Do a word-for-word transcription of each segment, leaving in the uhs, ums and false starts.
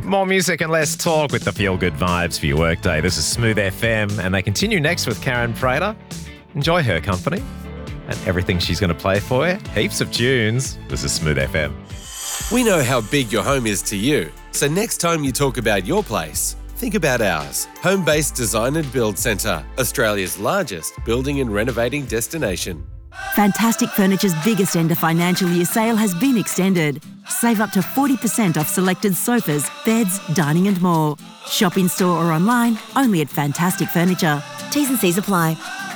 More music and less talk with the feel-good vibes for your workday. This is Smooth F M, and they continue next with Karen Prater. Enjoy her company and everything she's going to play for you. Heaps of tunes. This is Smooth F M. We know how big your home is to you, so next time you talk about your place, think about ours. Home-based Design and Build Centre, Australia's largest building and renovating destination. Fantastic Furniture's biggest end of financial year sale has been extended. Save up to forty percent off selected sofas, beds, dining and more. Shop in store or online, only at Fantastic Furniture. T's and C's apply.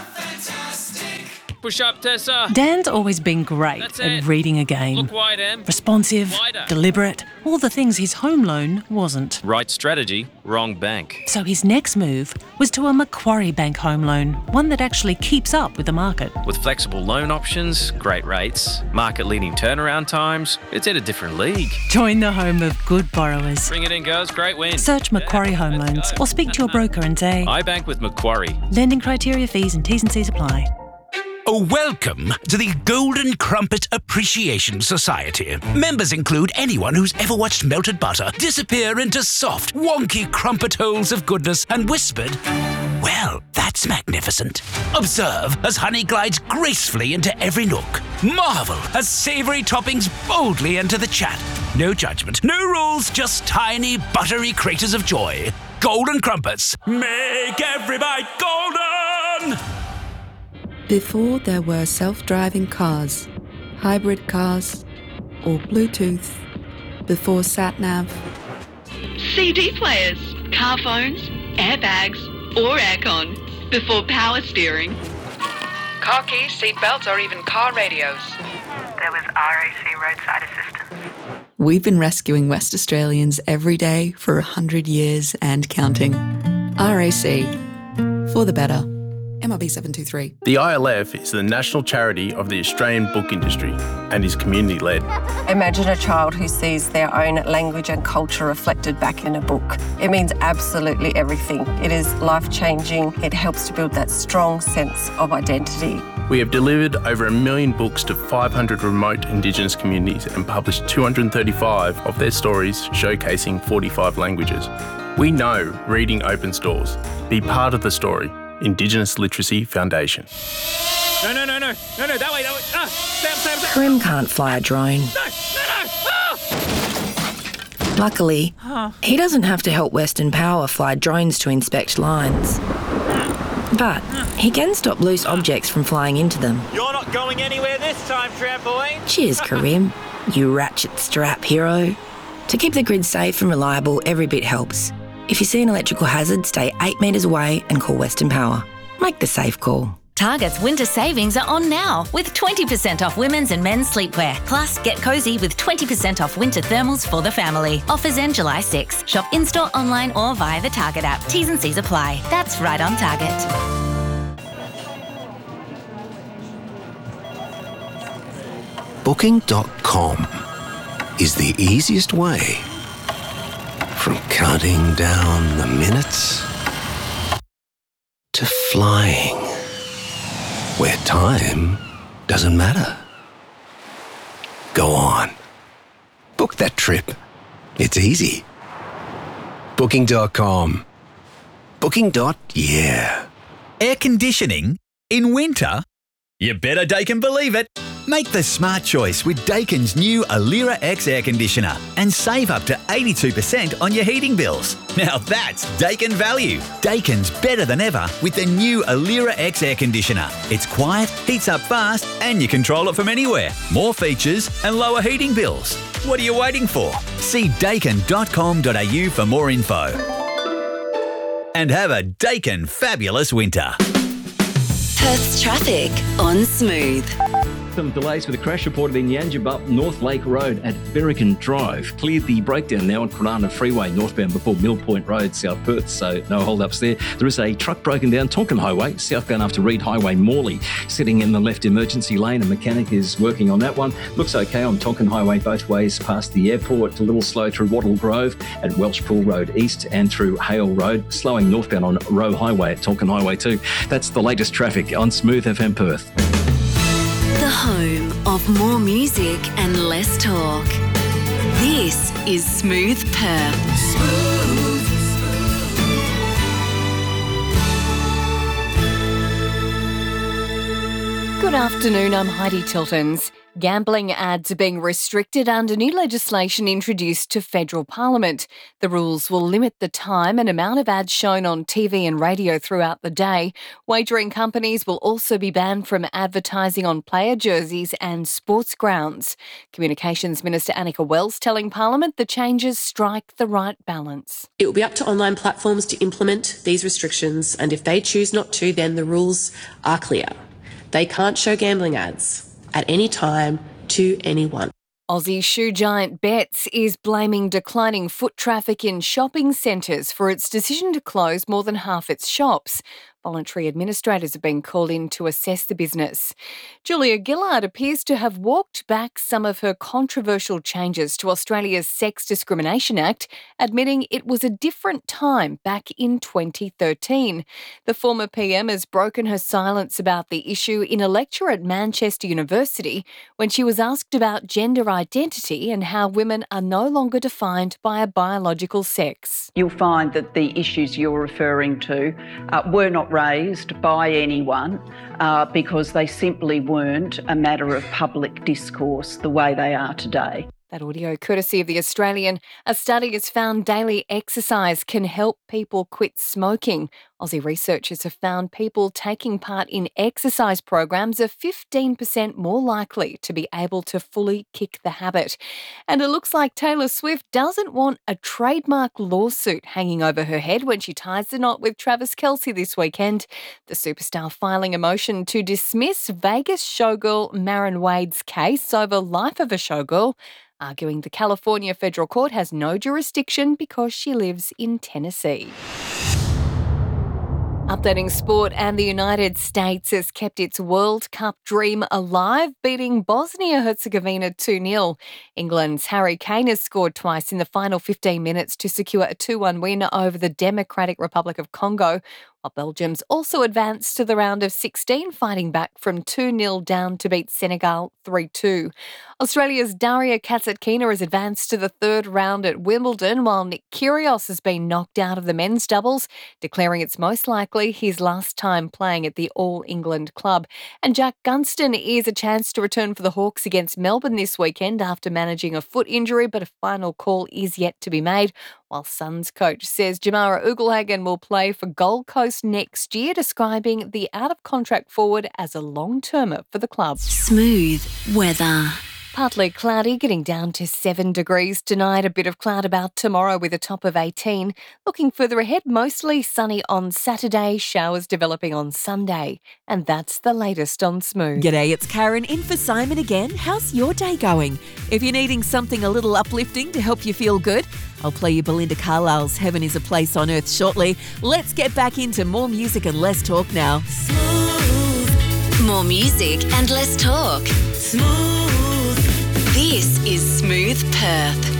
Push up, Tessa. Dan's always been great That's at it. reading a game. Look wide, Em. Responsive, Wider. deliberate, all the things his home loan wasn't. Right strategy, wrong bank. So his next move was to a Macquarie Bank home loan, one that actually keeps up with the market. With flexible loan options, great rates, market-leading turnaround times, it's in a different league. Join the home of good borrowers. Bring it in, girls. Great win. Search Macquarie Yeah, Home let's Loans go. or speak to your broker and say, I bank with Macquarie. lending criteria, fees and T's and C's apply. Oh, welcome to the Golden Crumpet Appreciation Society. Members include anyone who's ever watched melted butter disappear into soft, wonky crumpet holes of goodness and whispered, well, that's magnificent. Observe as honey glides gracefully into every nook. Marvel as savoury toppings boldly enter the chat. No judgment, no rules, just tiny, buttery craters of joy. Golden Crumpets. Make every bite golden! Before there were self-driving cars, hybrid cars, or Bluetooth, before sat-nav, C D players, car phones, airbags, or aircon, before power steering. Car keys, seat belts, or even car radios. There was R A C roadside assistance. we've been rescuing West Australians every day for a hundred years and counting. R A C, for the better. M R B seven two three. The I L F is the national charity of the Australian book industry and is community-led. Imagine a child who sees their own language and culture reflected back in a book. It means absolutely everything. It is life-changing. It helps to build that strong sense of identity. We have delivered over a million books to five hundred remote Indigenous communities and published two hundred thirty-five of their stories showcasing forty-five languages. We know reading opens doors. Be part of the story. Indigenous Literacy Foundation. No, no, no, no, no, no, that way, that way. Ah, stop, stop, stop. Karim can't fly a drone. No, no, no. Ah! Luckily, Huh. he doesn't have to help Western Power fly drones to inspect lines. But he can stop loose objects from flying into them. You're not going anywhere this time, trampoline. Cheers, Karim, you ratchet strap hero. To keep the grid safe and reliable, every bit helps. If you see an electrical hazard, stay eight metres away and call Western Power. Make the safe call. Target's winter savings are on now with twenty percent off women's and men's sleepwear. Plus, get cosy with twenty percent off winter thermals for the family. Offers end July sixth. Shop in-store, online or via the Target app. T's and C's apply. That's right on Target. Booking dot com is the easiest way. From counting down the minutes to flying, where time doesn't matter. Go on. Book that trip. It's easy. Booking dot com. Booking. Yeah. Air conditioning in winter? You better Daikin believe it. Make the smart choice with Daikin's new Alira X air conditioner and save up to eighty-two percent on your heating bills. Now that's Daikin value. Daikin's better than ever with the new Alira X air conditioner. It's quiet, heats up fast, and you control it from anywhere. More features and lower heating bills. What are you waiting for? See daikin dot com dot a u for more info. And have a Daikin fabulous winter. Perth's traffic on Smooth. Some delays with a crash reported in Yangebup, North Lake Road at Berrigan Drive. Cleared the breakdown now on Corona Freeway, northbound before Mill Point Road, South Perth, so no hold-ups there. There is a truck broken down Tonkin Highway, southbound after Reed Highway, Morley, sitting in the left emergency lane. A mechanic is working on that one. Looks okay on Tonkin Highway both ways past the airport. A little slow through Wattle Grove at Welshpool Road East and through Hale Road. Slowing northbound on Roe Highway at Tonkin Highway too. That's the latest traffic on Smooth F M Perth. The home of more music and less talk. This is Smooth Perth. Smooth. Good afternoon, I'm Heidi Tiltons. Gambling ads are being restricted under new legislation introduced to federal parliament. The rules will limit the time and amount of ads shown on T V and radio throughout the day. Wagering companies will also be banned from advertising on player jerseys and sports grounds. Communications Minister Annika Wells telling Parliament the changes strike the right balance. It will be up to online platforms to implement these restrictions, and if they choose not to, then the rules are clear. They can't show gambling ads at any time to anyone. Aussie shoe giant Betts is blaming declining foot traffic in shopping centres for its decision to close more than half its shops. Voluntary administrators have been called in to assess the business. Julia Gillard appears to have walked back some of her controversial changes to Australia's Sex Discrimination Act, admitting it was a different time back in twenty thirteen. The former P M has broken her silence about the issue in a lecture at Manchester University when she was asked about gender identity and how women are no longer defined by a biological sex. You'll find that the issues you're referring to uh, were not raised by anyone uh, because they simply weren't a matter of public discourse the way they are today. That audio courtesy of The Australian. A study has found daily exercise can help people quit smoking. Aussie researchers have found people taking part in exercise programs are fifteen percent more likely to be able to fully kick the habit. And it looks like Taylor Swift doesn't want a trademark lawsuit hanging over her head when she ties the knot with Travis Kelce this weekend. The superstar filing a motion to dismiss Vegas showgirl Maren Wade's case over Life of a Showgirl, arguing the California federal court has no jurisdiction because she lives in Tennessee. Updating sport, and the United States has kept its World Cup dream alive, beating Bosnia-Herzegovina two nil. England's Harry Kane has scored twice in the final fifteen minutes to secure a two one win over the Democratic Republic of Congo, while Belgium's also advanced to the round of sixteen, fighting back from two nil down to beat Senegal three two. Australia's Daria Kasatkina has advanced to the third round at Wimbledon, while Nick Kyrgios has been knocked out of the men's doubles, declaring it's most likely his last time playing at the All England club. And Jack Gunston is a chance to return for the Hawks against Melbourne this weekend after managing a foot injury, but a final call is yet to be made, while Suns coach says Jamara Ugelhagen will play for Gold Coast next year, describing the out-of-contract forward as a long-termer for the club. Smooth weather. Partly cloudy, getting down to seven degrees tonight. A bit of cloud about tomorrow with a top of eighteen. Looking further ahead, mostly sunny on Saturday, showers developing on Sunday. And that's the latest on Smooth. G'day, it's Karen in for Simon again. How's your day going? If you're needing something a little uplifting to help you feel good, I'll play you Belinda Carlisle's Heaven is a Place on Earth shortly. Let's get back into more music and less talk now. Smooth. More music and less talk. Smooth. This is Smooth Perth.